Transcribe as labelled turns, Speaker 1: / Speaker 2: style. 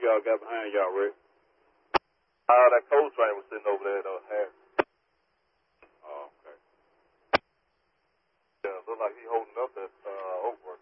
Speaker 1: y'all got behind y'all, Rick?
Speaker 2: That coal train was sitting over there at Harris.
Speaker 1: Oh, okay.
Speaker 2: Yeah, looked like he holding up that over